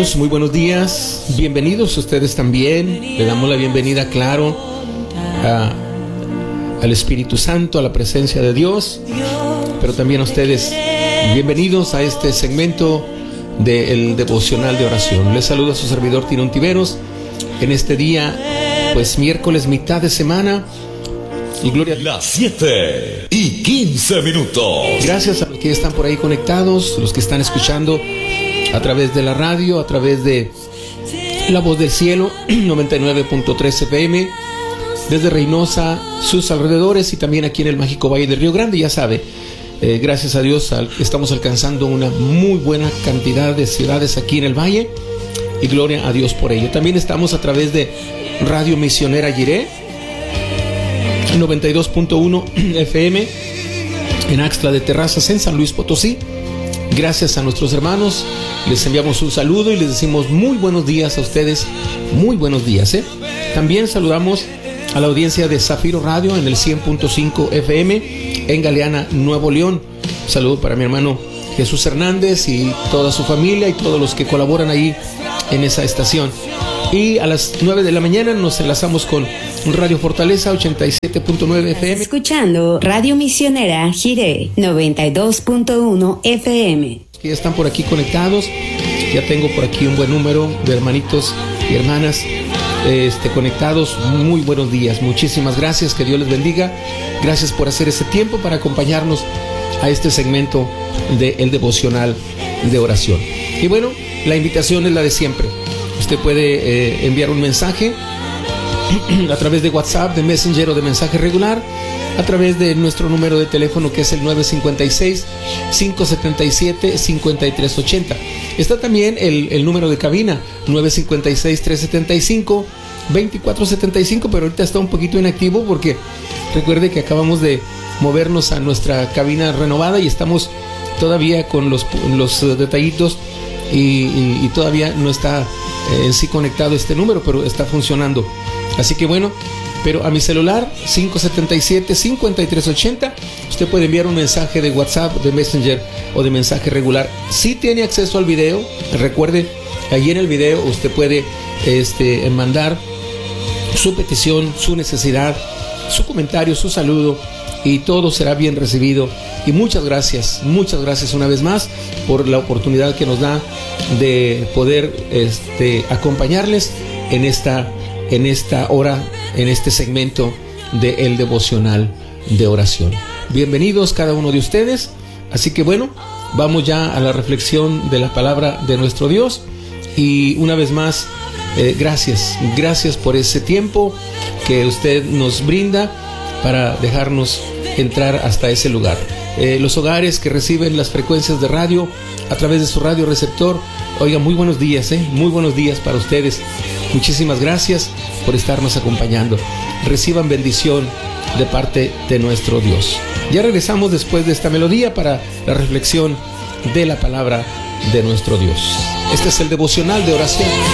hermanos, muy buenos días. Bienvenidos ustedes también. Le damos la bienvenida, claro, al Espíritu Santo, a la presencia de Dios. Pero también a ustedes, bienvenidos a este segmento del devocional de oración. Les saluda su servidor Tino Ontiveros en este día, pues miércoles, mitad de semana. Y gloria a las 7:15. Gracias a los que están por ahí conectados, los que están escuchando a través de la radio, a través de La Voz del Cielo 99.3 FM, desde Reynosa, sus alrededores, y también aquí en el mágico Valle del Río Grande. Ya sabe, gracias a Dios estamos alcanzando una muy buena cantidad de ciudades aquí en el valle, y gloria a Dios por ello. También estamos a través de Radio Misionera Jiré 92.1 FM en Axtla de Terrazas, en San Luis Potosí. Gracias a nuestros hermanos, les enviamos un saludo y les decimos muy buenos días a ustedes. Muy buenos días. También saludamos a la audiencia de Zafiro Radio en el 100.5 FM en Galeana, Nuevo León. Un saludo para mi hermano Jesús Hernández y toda su familia y todos los que colaboran ahí en esa estación. Y a las 9 de la mañana nos enlazamos con Radio Fortaleza 87.9 FM. Escuchando Radio Misionera Jiré 92.1 FM. Que ya están por aquí conectados. Ya tengo por aquí un buen número de hermanitos y hermanas conectados. Muy buenos días. Muchísimas gracias. Que Dios les bendiga. Gracias por hacer ese tiempo para acompañarnos a este segmento del devocional de oración. Y bueno, la invitación es la de siempre. Usted puede enviar un mensaje a través de WhatsApp, de Messenger o de mensaje regular, a través de nuestro número de teléfono, que es el 956-577-5380. Está también el número de cabina, 956-375-2475, pero ahorita está un poquito inactivo porque recuerde que acabamos de movernos a nuestra cabina renovada y estamos todavía con los detallitos y todavía no está en sí conectado este número, pero está funcionando. Así que bueno, pero a mi celular 577-5380 usted puede enviar un mensaje de WhatsApp, de Messenger o de mensaje regular. Si tiene acceso al video, recuerde, ahí en el video usted puede mandar su petición, su necesidad, su comentario, su saludo, y todo será bien recibido. Y muchas gracias una vez más por la oportunidad que nos da de poder acompañarles en esta hora, en este segmento del devocional de oración. Bienvenidos cada uno de ustedes. Así que bueno, vamos ya a la reflexión de la palabra de nuestro Dios. Y una vez más, gracias por ese tiempo que usted nos brinda para dejarnos entrar hasta ese lugar. Los hogares que reciben las frecuencias de radio a través de su radio receptor, oiga, muy buenos días, muy buenos días para ustedes. Muchísimas gracias por estarnos acompañando. Reciban bendición de parte de nuestro Dios. Ya regresamos después de esta melodía para la reflexión de la palabra de nuestro Dios. Este es el devocional de oración.